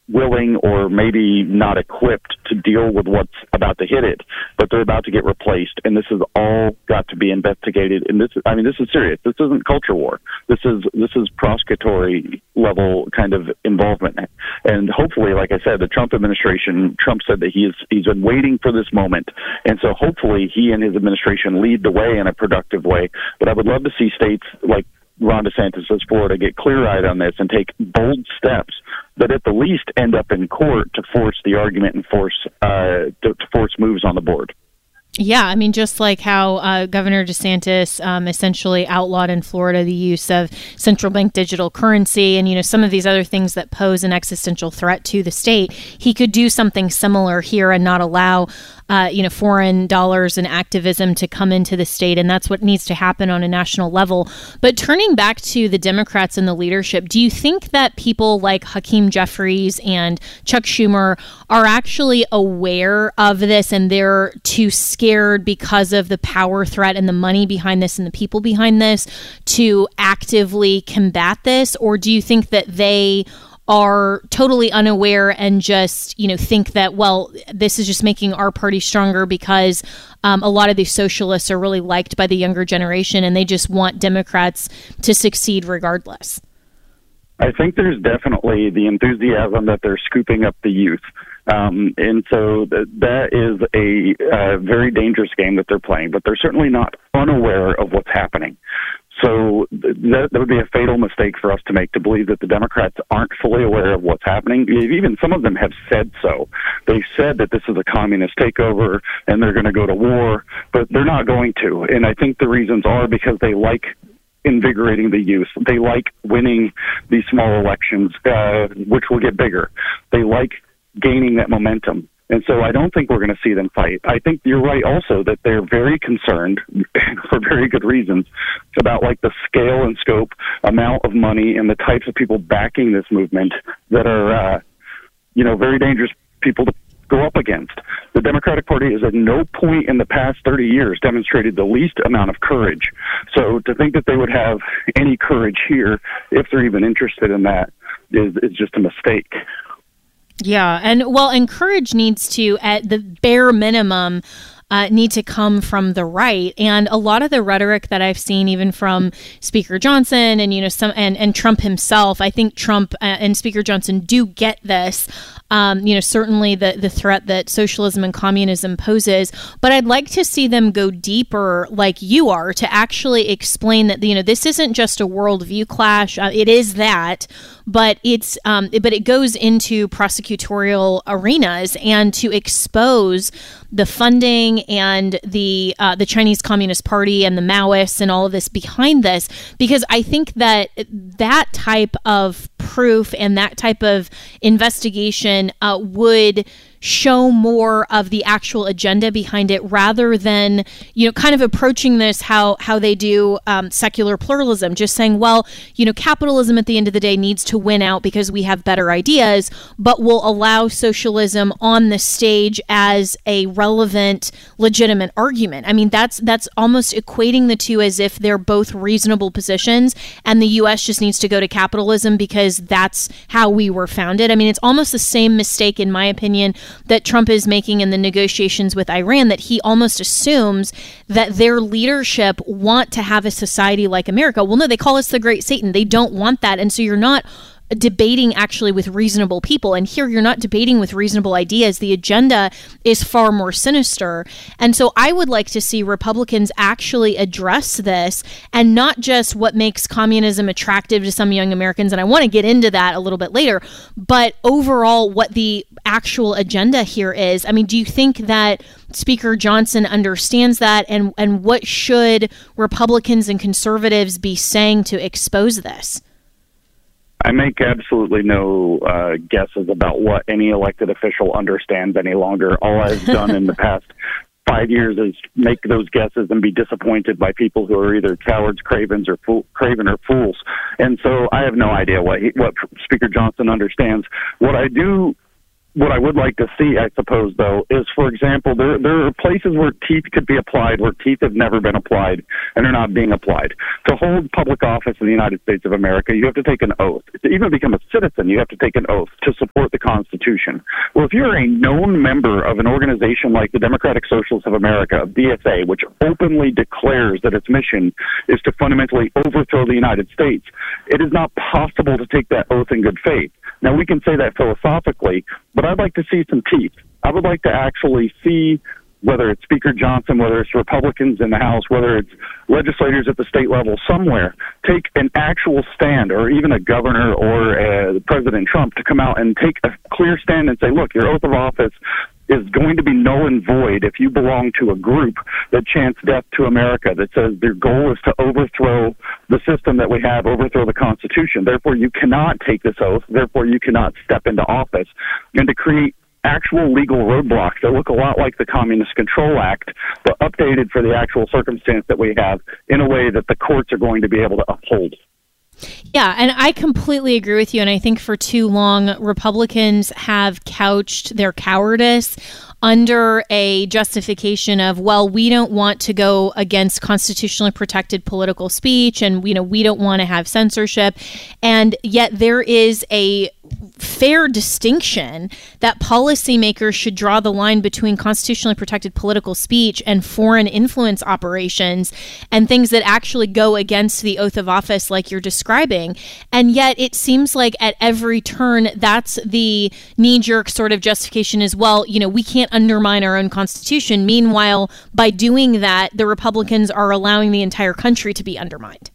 willing or maybe not equipped to deal with what's about to hit it, but they're about to get replaced, and this has all got to be investigated. And this is serious. This isn't culture war. This is prosecutory level kind of involvement. And hopefully, like I said, the Trump administration, Trump said that he's been waiting for this moment, and so hopefully he and his administration lead the way in a productive way. But I would love to see states like Ron DeSantis' Florida get clear-eyed on this and take bold steps that at the least end up in court to force the argument and to force moves on the board. Yeah, I mean, just like how Governor DeSantis essentially outlawed in Florida the use of central bank digital currency and, some of these other things that pose an existential threat to the state, he could do something similar here and not allow foreign dollars and activism to come into the state. And that's what needs to happen on a national level. But turning back to the Democrats and the leadership, do you think that people like Hakeem Jeffries and Chuck Schumer are actually aware of this and they're too scared because of the power threat and the money behind this and the people behind this to actively combat this? Or do you think that they are totally unaware and just, think that, well, this is just making our party stronger because a lot of these socialists are really liked by the younger generation and they just want Democrats to succeed regardless? I think there's definitely the enthusiasm that they're scooping up the youth. And so that is a very dangerous game that they're playing, but they're certainly not unaware of what's happening. So that would be a fatal mistake for us to make, to believe that the Democrats aren't fully aware of what's happening. Even some of them have said so. They said that this is a communist takeover and they're going to go to war, but they're not going to. And I think the reasons are because they like invigorating the youth. They like winning these small elections, which will get bigger. They like gaining that momentum. And so I don't think we're going to see them fight. I think you're right also that they're very concerned, for very good reasons, about the scale and scope, amount of money, and the types of people backing this movement that are, very dangerous people to go up against. The Democratic Party has at no point in the past 30 years demonstrated the least amount of courage. So to think that they would have any courage here, if they're even interested in that, is just a mistake. Yeah. And courage needs to, at the bare minimum, need to come from the right. And a lot of the rhetoric that I've seen, even from Speaker Johnson and, and Trump himself, I think Trump and Speaker Johnson do get this. Certainly the threat that socialism and communism poses, but I'd like to see them go deeper like you are to actually explain that, this isn't just a worldview clash. It is that, but it goes into prosecutorial arenas and to expose the funding and the Chinese Communist Party and the Maoists and all of this behind this, because I think that type of proof and that type of investigation would show more of the actual agenda behind it, rather than, kind of approaching this how they do secular pluralism, just saying, well, capitalism at the end of the day needs to win out because we have better ideas, but we'll allow socialism on the stage as a relevant, legitimate argument. I mean, that's almost equating the two as if they're both reasonable positions and the U.S. just needs to go to capitalism because that's how we were founded. I mean, it's almost the same mistake, in my opinion, that Trump is making in the negotiations with Iran, that he almost assumes that their leadership want to have a society like America. Well, no, they call us the Great Satan. They don't want that. And so you're not debating actually with reasonable people. And here you're not debating with reasonable ideas. The agenda is far more sinister. And so I would like to see Republicans actually address this, and not just what makes communism attractive to some young Americans. And I want to get into that a little bit later, but overall what the actual agenda here is. I mean, do you think that Speaker Johnson understands that? And what should Republicans and conservatives be saying to expose this? I make absolutely no guesses about what any elected official understands any longer. All I've done in the past 5 years is make those guesses and be disappointed by people who are either cowards, cravens, or craven or fools. And so I have no idea what Speaker Johnson understands. What I do What I would like to see, I suppose, though, is, for example, there are places where teeth could be applied, where teeth have never been applied and are not being applied. To hold public office in the United States of America, you have to take an oath. To even become a citizen, you have to take an oath to support the Constitution. Well, if you're a known member of an organization like the Democratic Socialists of America, DSA, which openly declares that its mission is to fundamentally overthrow the United States, it is not possible to take that oath in good faith. Now, we can say that philosophically, but I'd like to see some teeth. I would like to actually see whether it's Speaker Johnson, whether it's Republicans in the House, whether it's legislators at the state level somewhere, take an actual stand, or even a governor or President Trump to come out and take a clear stand and say, look, your oath of office is going to be null and void if you belong to a group that chants death to America, that says their goal is to overthrow the system that we have, overthrow the Constitution. Therefore, you cannot take this oath. Therefore, you cannot step into office. And to create actual legal roadblocks that look a lot like the Communist Control Act, but updated for the actual circumstance that we have in a way that the courts are going to be able to uphold. Yeah, and I completely agree with you. And I think for too long, Republicans have couched their cowardice under a justification of, well, we don't want to go against constitutionally protected political speech, and we don't want to have censorship. And yet there is a fair distinction that policymakers should draw the line between constitutionally protected political speech and foreign influence operations and things that actually go against the oath of office like you're describing. And yet it seems like at every turn, that's the knee-jerk sort of justification as well. We can't undermine our own Constitution. Meanwhile, by doing that, the Republicans are allowing the entire country to be undermined.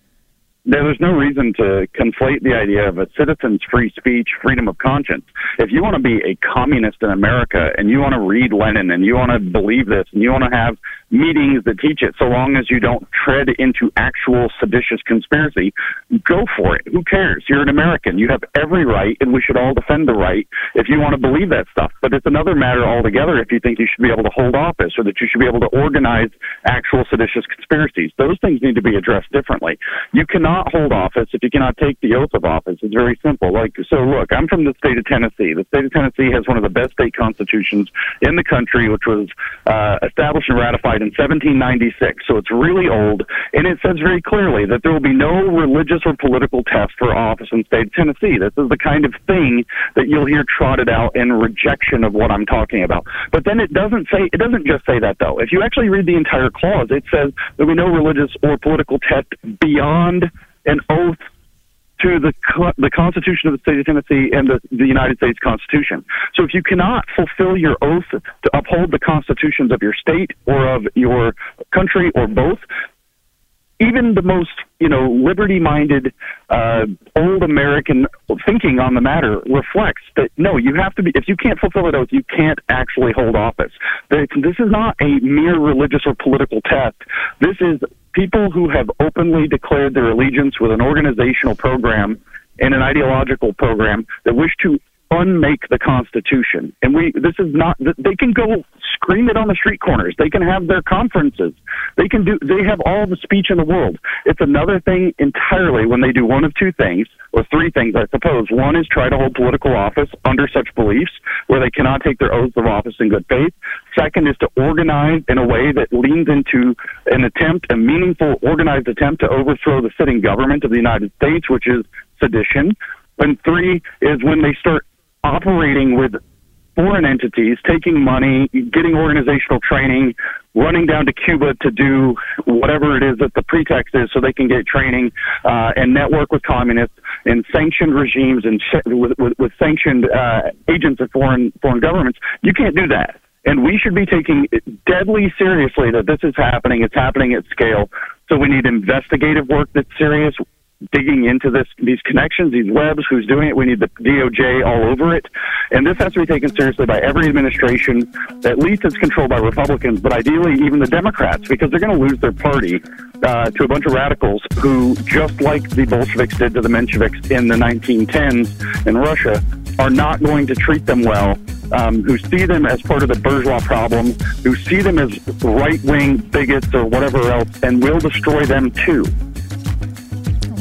There's no reason to conflate the idea of a citizen's free speech, freedom of conscience. If you want to be a communist in America and you want to read Lenin and you want to believe this and you want to have meetings that teach it, so long as you don't tread into actual seditious conspiracy, go for it. Who cares? You're an American. You have every right, and we should all defend the right if you want to believe that stuff. But it's another matter altogether if you think you should be able to hold office or that you should be able to organize actual seditious conspiracies. Those things need to be addressed differently. You cannot hold office if you cannot take the oath of office. It's very simple. So look, I'm from the state of Tennessee. The state of Tennessee has one of the best state constitutions in the country, which was established and ratified in 1796. So it's really old, and it says very clearly that there will be no religious or political test for office in the state of Tennessee. This is the kind of thing that you'll hear trotted out in rejection of what I'm talking about. But then it doesn't just say that, though. If you actually read the entire clause, it says there will be no religious or political test beyond an oath to the Constitution of the state of Tennessee and the United States Constitution. So if you cannot fulfill your oath to uphold the constitutions of your state or of your country or both, even the most, liberty-minded, old American thinking on the matter reflects that, no, you have to be, if you can't fulfill that oath, you can't actually hold office. This is not a mere religious or political test. This is people who have openly declared their allegiance with an organizational program and an ideological program that wish to unmake the Constitution. And they can go scream it on the street corners. They can have their conferences. They have all the speech in the world. It's another thing entirely when they do one of two things, or three things, I suppose. One is try to hold political office under such beliefs where they cannot take their oaths of office in good faith. Second is to organize in a way that leans into a meaningful, organized attempt to overthrow the sitting government of the United States, which is sedition. And three is when they start operating with foreign entities, taking money, getting organizational training, running down to Cuba to do whatever it is that the pretext is so they can get training and network with communists and sanctioned regimes and with sanctioned agents of foreign governments. You can't do that. And we should be taking it deadly seriously that this is happening. It's happening at scale. So we need investigative work that's serious, digging into these connections, these webs, who's doing it. We need the DOJ all over it. And this has to be taken seriously by every administration. At least it's controlled by Republicans, but ideally even the Democrats, because they're going to lose their party to a bunch of radicals who, just like the Bolsheviks did to the Mensheviks in the 1910s in Russia, are not going to treat them well, who see them as part of the bourgeois problem, who see them as right-wing bigots or whatever else, and will destroy them too. Wow.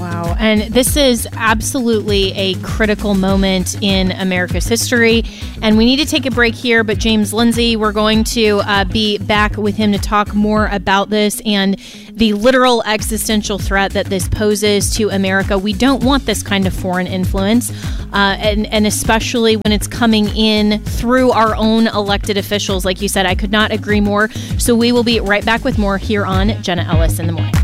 and this is absolutely a critical moment in America's history. And we need to take a break here, but James Lindsay, we're going to be back with him to talk more about this and the literal existential threat that this poses to America. We don't want this kind of foreign influence, and especially when it's coming in through our own elected officials. Like you said, I could not agree more. So we will be right back with more here on Jenna Ellis in the Morning.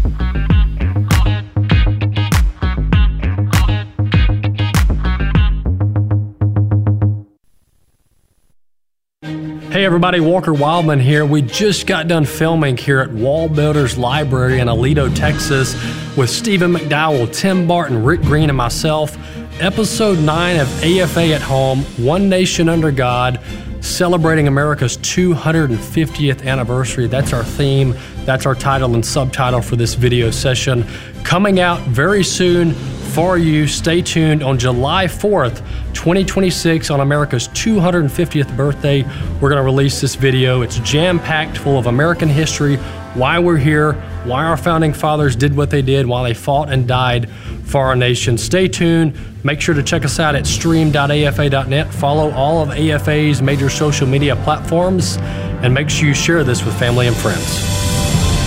Hey everybody, Walker Wildman here. We just got done filming here at Wall Builders Library in Aledo, Texas with Stephen McDowell, Tim Barton, Rick Green, and myself. Episode 9 of AFA at Home, One Nation Under God, celebrating America's 250th anniversary. That's our theme. That's our title and subtitle for this video session. Coming out very soon for you. Stay tuned on July 4th, 2026, on America's 250th birthday. We're going to release this video. It's jam-packed full of American history, why we're here, why our founding fathers did what they did, why they fought and died for our nation. Stay tuned. Make sure to check us out at stream.afa.net. Follow all of AFA's major social media platforms, and make sure you share this with family and friends.